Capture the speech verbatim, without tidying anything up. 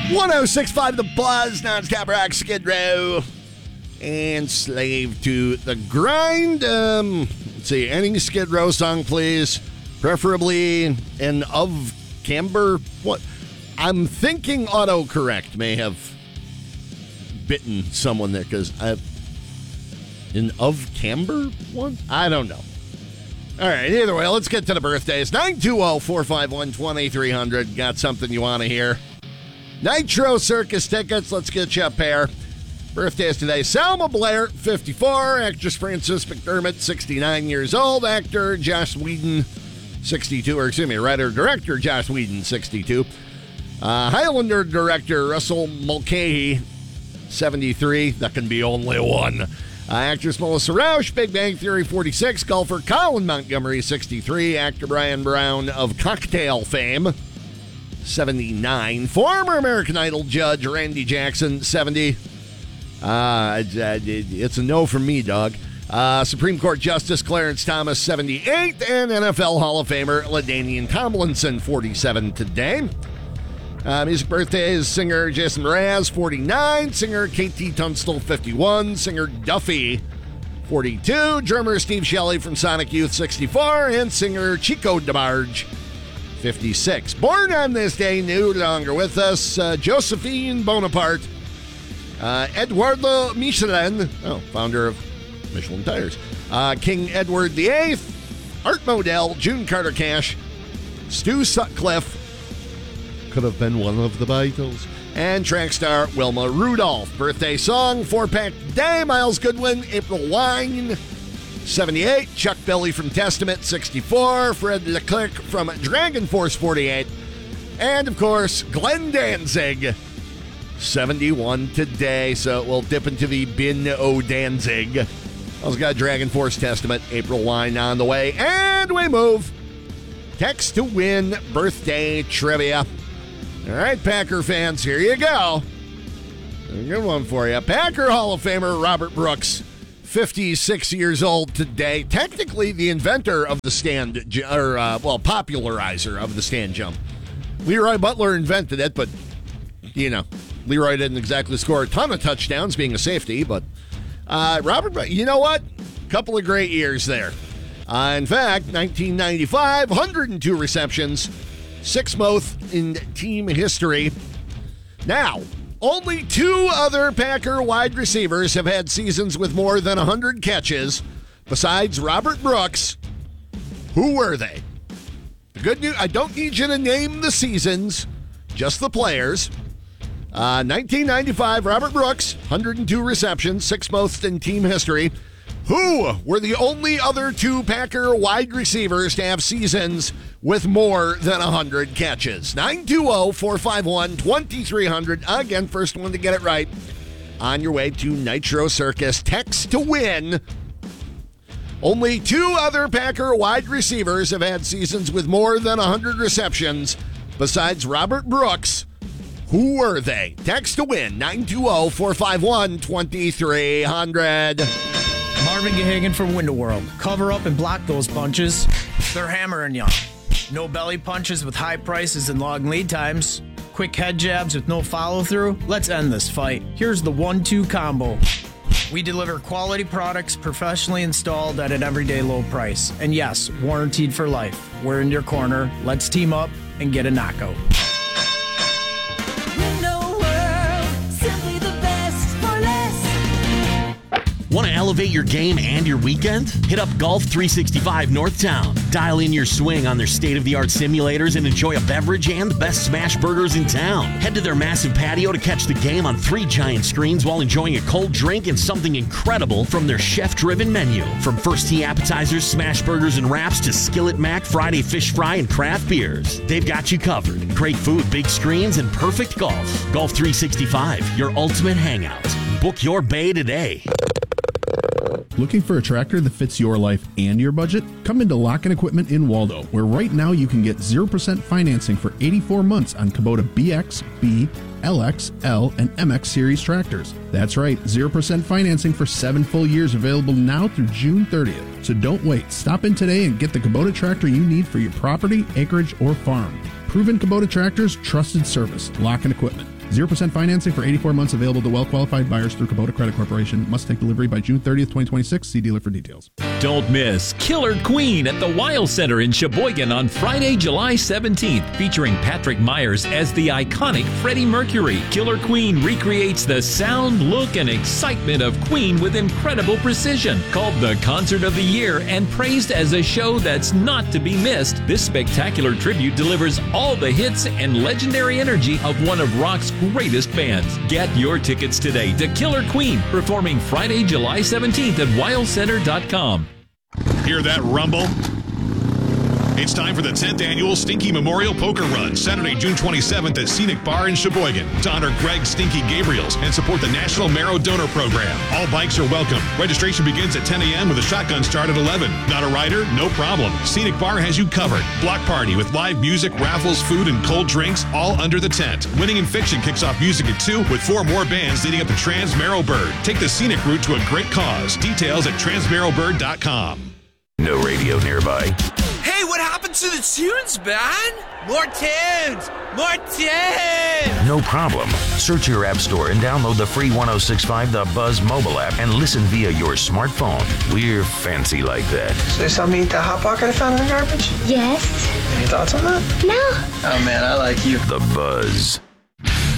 one oh six point five The Buzz, non-stop rock, Skid Row, and Slave to the Grind. Um, let's see, any Skid Row song, please. Preferably an of Camber. What? I'm thinking autocorrect may have bitten someone there because I an of Camber one. I don't know. All right. Either way, let's get to the birthdays. nine two zero, four five one, two three zero zero. Got something you want to hear? Nitro Circus tickets. Let's get you a pair. Birthdays today. Selma Blair, fifty-four. Actress Frances McDermott, sixty-nine years old. Actor Joss Whedon, sixty-two. Or excuse me, writer-director Joss Whedon, sixty-two. Uh, Highlander director Russell Mulcahy, seventy-three. That can be only one. Uh, actress Melissa Rauch, Big Bang Theory, forty-six. Golfer Colin Montgomery, sixty-three. Actor Brian Brown of Cocktail fame, seventy-nine. Former American Idol judge Randy Jackson, seventy. Uh, it's a no from me, dog. Uh, Supreme Court Justice Clarence Thomas, seventy-eight. And N F L Hall of Famer LaDainian Tomlinson, forty-seven today. Uh, music birthdays, singer Jason Mraz, forty-nine. Singer K T Tunstall, fifty-one. Singer Duffy, forty-two. Drummer Steve Shelley from Sonic Youth, sixty-four. And singer Chico DeBarge, fifty-six. Born on this day, no longer with us, uh, Josephine Bonaparte. Uh, Eduardo Michelin, oh, founder of Michelin Tires. Uh, King Edward the eighth. Art Modell, June Carter Cash. Stu Sutcliffe. Could have been one of the Beatles. And track star Wilma Rudolph. Birthday song, four-pack day, Miles Goodwin, April Wine, seventy-eight. Chuck Billy from Testament, sixty-four. Fred Leclerc from Dragon Force, forty-eight. And, of course, Glenn Danzig, seventy-one today. So we'll dip into the bin o' Danzig. Also got Dragon Force Testament, April Wine on the way. And we move. Text to win birthday trivia. All right, Packer fans, here you go. A good one for you. Packer Hall of Famer Robert Brooks, fifty-six years old today. Technically the inventor of the stand, or, uh, well, popularizer of the stand jump. Leroy Butler invented it, but, you know, Leroy didn't exactly score a ton of touchdowns being a safety, but uh, Robert, you know what? Couple of great years there. Uh, in fact, nineteen ninety-five, one hundred two receptions, sixth most in team history. Now, only two other Packer wide receivers have had seasons with more than one hundred catches besides Robert Brooks. Who were they? The good news, I don't need you to name the seasons, just the players. Uh, nineteen ninety-five, Robert Brooks, one hundred two receptions, sixth most in team history. Who were the only other two Packer wide receivers to have seasons with more than one hundred catches? nine two zero, four five one, two three zero zero. Again, first one to get it right. On your way to Nitro Circus. Text to win. Only two other Packer wide receivers have had seasons with more than one hundred receptions besides Robert Brooks. Who were they? Text to win. nine two zero, four five one, two three zero zero. Marvin Gahagan from Window World. Cover up and block those punches. They're hammering you. No belly punches with high prices and long lead times. Quick head jabs with no follow-through. Let's end this fight. Here's the one two combo. We deliver quality products professionally installed at an everyday low price. And yes, warranted for life. We're in your corner. Let's team up and get a knockout. Want to elevate your game and your weekend? Hit up Golf three sixty-five Northtown. Dial in your swing on their state-of-the-art simulators and enjoy a beverage and the best smash burgers in town. Head to their massive patio to catch the game on three giant screens while enjoying a cold drink and something incredible from their chef-driven menu. From first tee appetizers, smash burgers and wraps to Skillet Mac, Friday fish fry, and craft beers. They've got you covered. Great food, big screens, and perfect golf. Golf three sixty-five, your ultimate hangout. Book your bay today. Looking for a tractor that fits your life and your budget? Come into Lock-In Equipment in Waldo, where right now you can get zero percent financing for eighty-four months on Kubota B X, B, L X, L, and M X series tractors. That's right, zero percent financing for seven full years available now through June thirtieth. So don't wait. Stop in today and get the Kubota tractor you need for your property, acreage, or farm. Proven Kubota tractors, trusted service. Lock-In Equipment. zero percent financing for eighty-four months available to well-qualified buyers through Kubota Credit Corporation. Must take delivery by June thirtieth, twenty twenty-six. See dealer for details. Don't miss Killer Queen at the Weil Center in Sheboygan on Friday, July seventeenth, featuring Patrick Myers as the iconic Freddie Mercury. Killer Queen recreates the sound, look, and excitement of Queen with incredible precision. Called the Concert of the Year and praised as a show that's not to be missed, this spectacular tribute delivers all the hits and legendary energy of one of rock's greatest bands. Get your tickets today to Killer Queen, performing Friday, July seventeenth at weil center dot com. Hear that rumble? It's time for the tenth Annual Stinky Memorial Poker Run, Saturday, June twenty-seventh at Scenic Bar in Sheboygan, to honor Greg Stinky Gabriels and support the National Marrow Donor Program. All bikes are welcome. Registration begins at ten a.m. with a shotgun start at eleven. Not a rider? No problem. Scenic Bar has you covered. Block party with live music, raffles, food, and cold drinks, all under the tent. Winning in Fiction kicks off music at two with four more bands leading up to Trans Marrow Bird. Take the scenic route to a great cause. Details at trans marrow bird dot com. No radio nearby. Hey, what happened to the tunes, man? More tunes! More tunes! No problem. Search your app store and download the free one oh six point five The Buzz mobile app and listen via your smartphone. We're fancy like that. So you saw me eat that Hot Pocket I found in the garbage? Yes. Any thoughts on that? No. Oh, man, I like you. The Buzz.